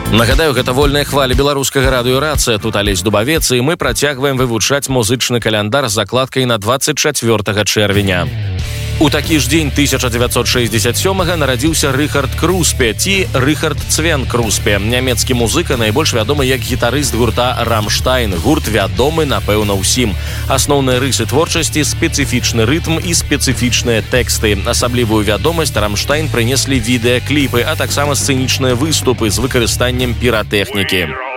Нагадаю, гэта вольная хваля беларускага радыёрацыя, тут Алесь Дубавец, і мы працягваем вывучаць музычны каляндар з закладкай на 24 чэрвеня. У такі ж дзень 1967-га нарадзіўся Рыхард Круспе, ці Рыхард Цвен Круспе, нямецкі музыка, найбольш вядомы як гітарыст гурта «Рамштайн». Гурт вядомы, напэўна, ўсім. Асноўныя рысы творчасці – спецыфічны рытм і спецыфічныя тэксты. Асаблівую вядомасць «Рамштайн» прынеслі відэакліпы, а таксама сцэнічныя выступы з выкарыстаннем піратэхнікі.